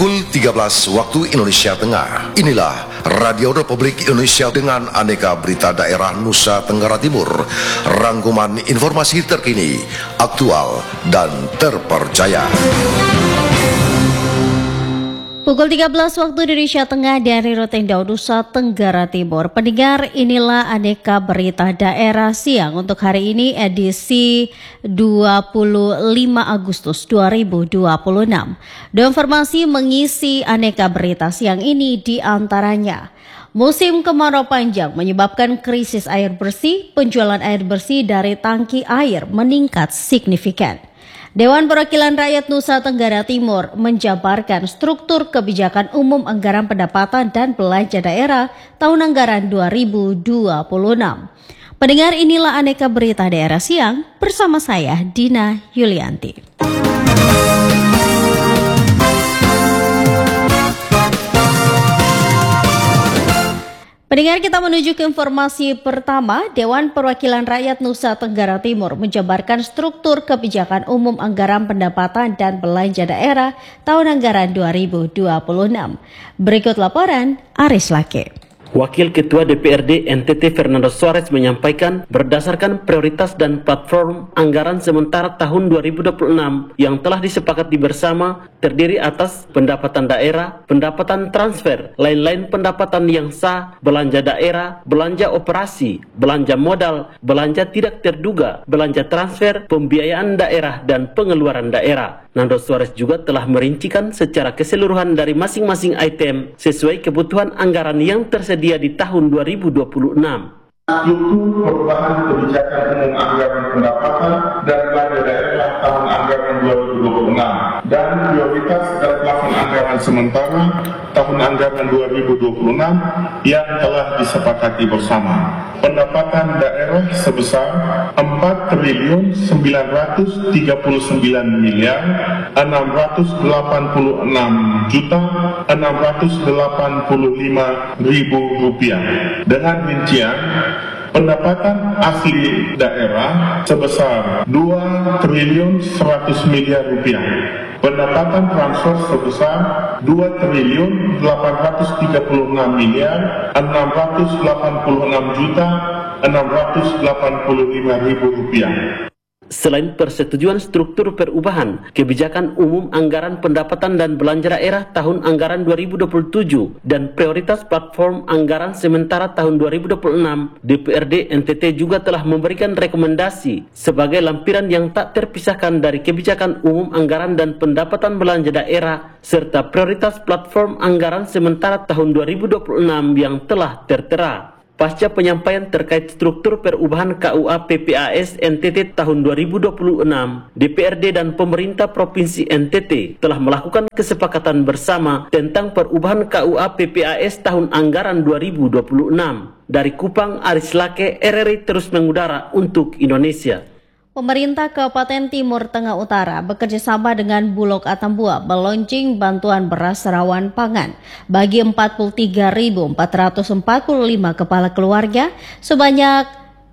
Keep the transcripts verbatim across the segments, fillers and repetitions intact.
Pukul tiga belas waktu Indonesia Tengah. Inilah Radio Republik Indonesia dengan aneka berita daerah Nusa Tenggara Timur. Rangkuman informasi terkini, aktual, dan terpercaya. Pukul tiga belas waktu Indonesia Tengah dari Rotendau, Nusa Tenggara Timur. Pendengar, inilah aneka berita daerah siang untuk hari ini edisi dua puluh lima Agustus dua ribu dua puluh enam. Dan informasi mengisi aneka berita siang ini di antaranya: musim kemarau panjang menyebabkan krisis air bersih, penjualan air bersih dari tangki air meningkat signifikan. Dewan Perwakilan Rakyat Nusa Tenggara Timur menjabarkan struktur kebijakan umum anggaran pendapatan dan belanja daerah tahun anggaran dua ribu dua puluh enam. Pendengar, inilah aneka berita daerah siang bersama saya Dina Yulianti. Pendengar, kita menuju ke informasi pertama. Dewan Perwakilan Rakyat Nusa Tenggara Timur menjabarkan struktur kebijakan umum anggaran pendapatan dan belanja daerah tahun anggaran dua ribu dua puluh enam. Berikut laporan Aris Lake. Wakil Ketua D P R D N T T Fernando Suarez menyampaikan berdasarkan prioritas dan platform anggaran sementara tahun dua ribu dua puluh enam yang telah disepakati bersama terdiri atas pendapatan daerah, pendapatan transfer, lain-lain pendapatan yang sah, belanja daerah, belanja operasi, belanja modal, belanja tidak terduga, belanja transfer, pembiayaan daerah, dan pengeluaran daerah. Nando Suarez juga telah merincikan secara keseluruhan dari masing-masing item sesuai kebutuhan anggaran yang tersedia di tahun dua ribu dua puluh enam. Struktur perubahan kebijakan umum anggaran pendapatan dan belanja daerah tahun anggaran dua ribu dua puluh enam dan prioritas dan plafon anggaran sementara tahun anggaran dua ribu dua puluh enam yang telah disepakati bersama. Pendapatan daerah sebesar empat triliun sembilan ratus tiga puluh sembilan miliar enam ratus delapan puluh enam juta enam ratus delapan puluh lima ribu rupiah. Dengan rincian pendapatan asli daerah sebesar dua triliun seratus miliar rupiah. Pendapatan transfer sebesar dua triliun delapan ratus tiga puluh enam miliar enam ratus delapan puluh enam juta enam ratus delapan puluh lima ribu rupiah. Selain persetujuan struktur perubahan kebijakan umum anggaran pendapatan dan belanja daerah tahun anggaran dua ribu dua puluh tujuh dan prioritas platform anggaran sementara tahun dua ribu dua puluh enam, D P R D N T T juga telah memberikan rekomendasi sebagai lampiran yang tak terpisahkan dari kebijakan umum anggaran dan pendapatan belanja daerah serta prioritas platform anggaran sementara tahun dua ribu dua puluh enam yang telah tertera. Pasca penyampaian terkait struktur perubahan K U A P P A S N T T tahun dua ribu dua puluh enam, D P R D dan pemerintah Provinsi N T T telah melakukan kesepakatan bersama tentang perubahan K U A P P A S tahun anggaran dua ribu dua puluh enam. Dari Kupang, Aris Lake, R R I terus mengudara untuk Indonesia. Pemerintah Kabupaten Timur Tengah Utara bekerjasama dengan Bulog Atambua meluncing bantuan beras rawan pangan bagi empat puluh tiga ribu empat ratus empat puluh lima kepala keluarga sebanyak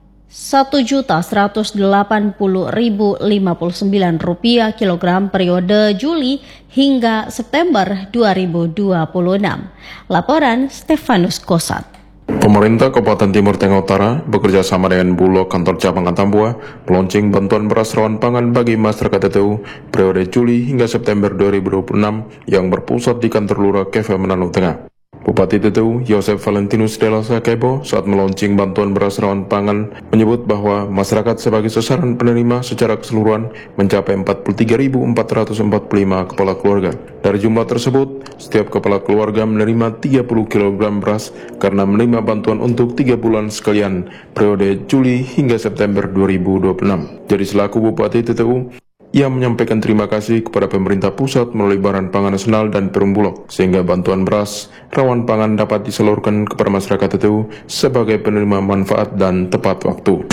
satu juta seratus delapan puluh ribu lima puluh sembilan rupiah kilogram periode Juli hingga September dua ribu dua puluh enam. Laporan Stefanus Kosat. Pemerintah Kabupaten Timur Tengah Utara bekerja sama dengan Bulog Kantor Cabang Atambua meluncing bantuan beras rawan pangan bagi masyarakat T T U periode Juli hingga September dua ribu dua puluh enam yang berpusat di kantor Lurah Keva Menanuk Tengah. Bupati T T U Yosef Valentinus Della Sakebo saat meluncing bantuan beras rawan pangan menyebut bahwa masyarakat sebagai sasaran penerima secara keseluruhan mencapai empat puluh tiga ribu empat ratus empat puluh lima kepala keluarga. Dari jumlah tersebut, setiap kepala keluarga menerima tiga puluh kilogram beras karena menerima bantuan untuk tiga bulan sekalian periode Juli hingga September dua ribu dua puluh enam. Jadi selaku Bupati T T U, ia menyampaikan terima kasih kepada pemerintah pusat melalui Badan Pangan Nasional dan Perum Bulog, sehingga bantuan beras rawan pangan dapat disalurkan kepada masyarakat T T U sebagai penerima manfaat dan tepat waktu.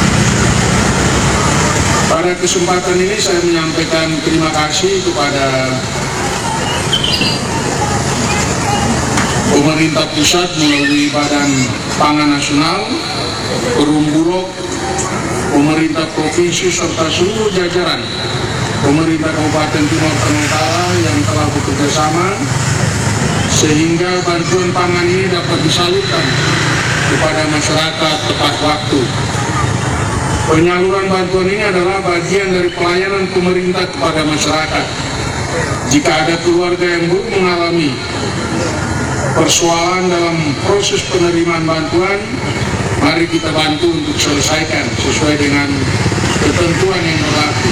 Pada kesempatan ini saya menyampaikan terima kasih kepada pemerintah pusat melalui Badan Pangan Nasional, Perum Bulog, pemerintah provinsi serta seluruh jajaran pemerintah Kabupaten Timur Tengah Utara yang telah bekerja sama sehingga bantuan pangan ini dapat disalurkan kepada masyarakat tepat waktu. Penyaluran bantuan ini adalah bagian dari pelayanan pemerintah kepada masyarakat. Jika ada keluarga yang belum mengalami persoalan dalam proses penerimaan bantuan, mari kita bantu untuk selesaikan sesuai dengan ketentuan yang berlaku.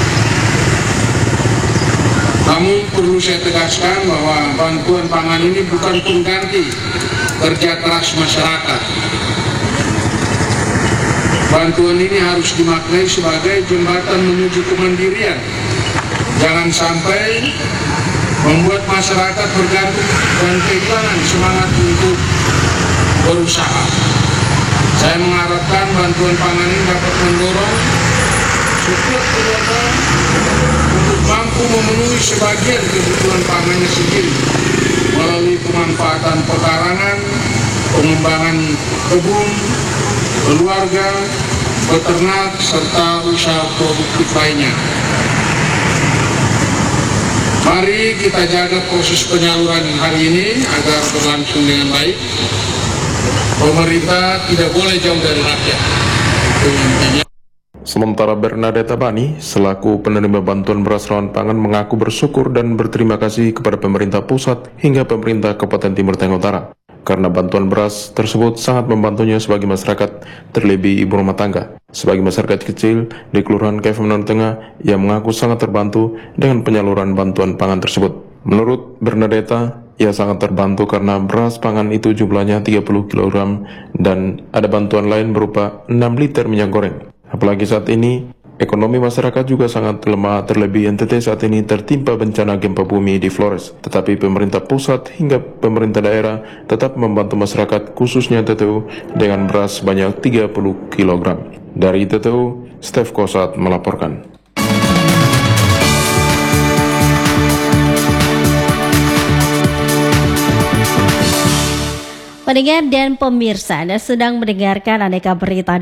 Namun perlu saya tegaskan bahwa bantuan pangan ini bukan pengganti kerja keras masyarakat. Bantuan ini harus dimaknai sebagai jembatan menuju kemandirian. Jangan sampai membuat masyarakat bergantung dan kehilangan semangat untuk berusaha. Saya mengharapkan bantuan pangan ini dapat mendorong setiap keluarga untuk mampu memenuhi sebagian kebutuhan pangannya sendiri melalui pemanfaatan pekarangan, pengembangan kebun, keluarga, peternak, serta usaha produktif lainnya. Mari kita jaga proses penyaluran hari ini agar berlangsung dengan baik. Pemerintah tidak boleh jauh dari rakyat. Itu intinya. Sementara Bernadetta Bani, selaku penerima bantuan beras rawan pangan, mengaku bersyukur dan berterima kasih kepada pemerintah pusat hingga pemerintah Kabupaten Timur Tengah Utara, karena bantuan beras tersebut sangat membantunya sebagai masyarakat, terlebih ibu rumah tangga. Sebagai masyarakat kecil di Kelurahan Kevemenan Tengah, ia mengaku sangat terbantu dengan penyaluran bantuan pangan tersebut. Menurut Bernadetta, ia sangat terbantu karena beras pangan itu jumlahnya tiga puluh kilogram dan ada bantuan lain berupa enam liter minyak goreng. Apalagi saat ini, ekonomi masyarakat juga sangat lemah, terlebih N T T saat ini tertimpa bencana gempa bumi di Flores. Tetapi pemerintah pusat hingga pemerintah daerah tetap membantu masyarakat, khususnya T T U, dengan beras sebanyak tiga puluh kilogram. Dari T T U, Stef Kosat melaporkan. Pendengar dan pemirsa, Anda sedang mendengarkan aneka berita